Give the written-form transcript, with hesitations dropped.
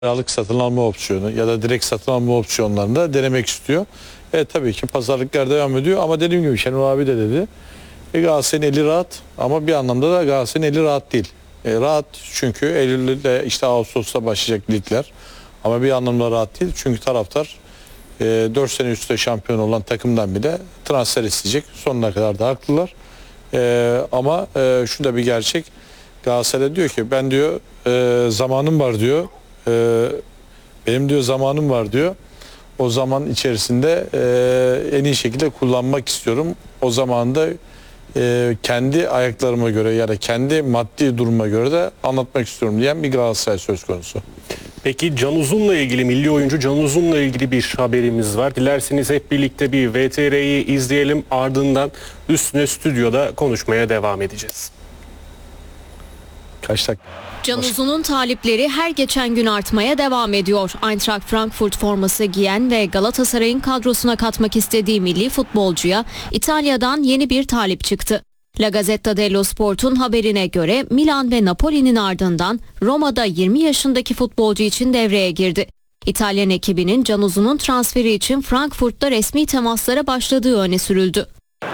kiralık satın alma opsiyonu ya da direkt satın alma opsiyonlarını da denemek istiyor. Tabii ki pazarlıklar devam ediyor ama dediğim gibi Şenol abi de dedi. Galatasaray'ın eli rahat ama bir anlamda da Galatasaray'ın eli rahat değil. Rahat çünkü Eylül'de işte Ağustos'ta başlayacak ligler. Ama bir anlamda rahat değil çünkü taraftar 4 sene üstte şampiyon olan takımdan bile transfer isteyecek. Sonuna kadar da haklılar. Ama şu da bir gerçek. Galatasaray diyor ki ben diyor zamanım var diyor. Benim diyor zamanım var diyor. O zaman içerisinde en iyi şekilde kullanmak istiyorum. O zaman da kendi ayaklarıma göre ya da kendi maddi duruma göre de anlatmak istiyorum diyen bir Galatasaray söz konusu. Peki Can Uzun'la ilgili, milli oyuncu Can Uzun'la ilgili bir haberimiz var. Dilerseniz hep birlikte bir VTR'yi izleyelim, ardından üstüne stüdyoda konuşmaya devam edeceğiz. Kaç dakika? Can Uzun'un talipleri her geçen gün artmaya devam ediyor. Eintracht Frankfurt forması giyen ve Galatasaray'ın kadrosuna katmak istediği milli futbolcuya İtalya'dan yeni bir talip çıktı. La Gazzetta dello Sport'un haberine göre Milan ve Napoli'nin ardından Roma'da 20 yaşındaki futbolcu için devreye girdi. İtalyan ekibinin Can Uzun'un transferi için Frankfurt'ta resmi temaslara başladığı öne sürüldü.